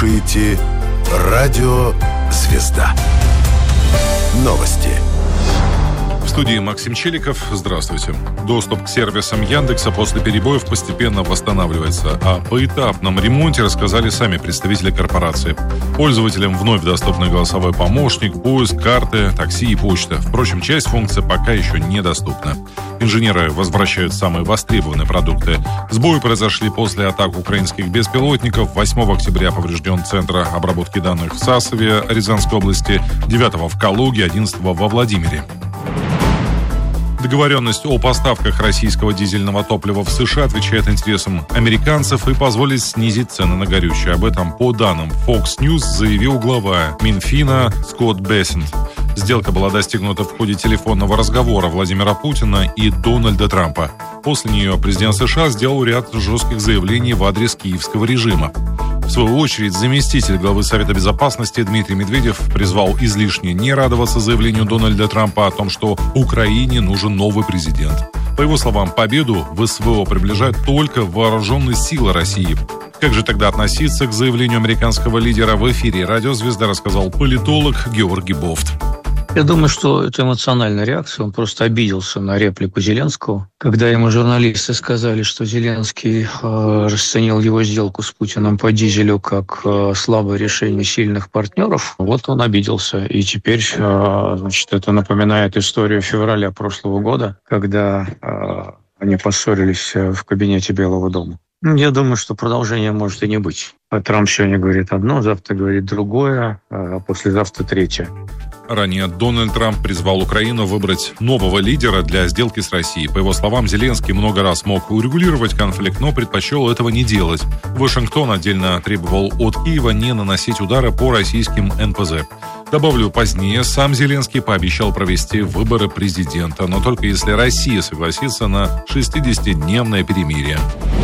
слушаете «Радио Звезда». Новости. В студии Максим Челиков. Здравствуйте. Доступ к сервисам Яндекса после перебоев постепенно восстанавливается, а по этапном ремонте рассказали сами представители корпорации. Пользователям вновь доступны голосовой помощник, поиск, карты, такси и почта. Впрочем, часть функций пока еще недоступна. Инженеры возвращают самые востребованные продукты. Сбои произошли после атак украинских беспилотников. 8 октября поврежден центр обработки данных в Сасове, Рязанской области, 9 в Калуге, 11 во Владимире. Договоренность о поставках российского дизельного топлива в США отвечает интересам американцев и позволит снизить цены на горючее. Об этом, по данным Fox News, заявил глава Минфина Скотт Бессент. Сделка была достигнута в ходе телефонного разговора Владимира Путина и Дональда Трампа. После нее президент США сделал ряд жестких заявлений в адрес киевского режима. В свою очередь, заместитель главы Совета Безопасности Дмитрий Медведев призвал излишне не радоваться заявлению Дональда Трампа о том, что Украине нужен новый президент. По его словам, победу в СВО приближают только вооруженные силы России. Как же тогда относиться к заявлению американского лидера? В эфире «Радио Звезда» рассказал политолог Георгий Бофт. Я думаю, что это эмоциональная реакция. Он просто обиделся на реплику Зеленского. Когда ему журналисты сказали, что Зеленский расценил его сделку с Путиным по дизелю как слабое решение сильных партнеров, вот он обиделся. И теперь, это напоминает историю февраля прошлого года, когда они поссорились в кабинете Белого дома. Я думаю, что продолжения может и не быть. Трамп сегодня говорит одно, завтра говорит другое, а послезавтра третье. Ранее Дональд Трамп призвал Украину выбрать нового лидера для сделки с Россией. По его словам, Зеленский много раз мог урегулировать конфликт, но предпочел этого не делать. Вашингтон отдельно требовал от Киева не наносить удары по российским НПЗ. Добавлю, позднее сам Зеленский пообещал провести выборы президента, но только если Россия согласится на 60-дневное перемирие.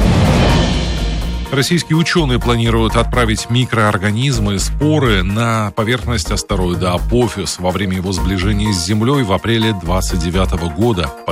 Российские ученые планируют отправить микроорганизмы, споры на поверхность астероида Апофис во время его сближения с Землей в апреле 2029 года.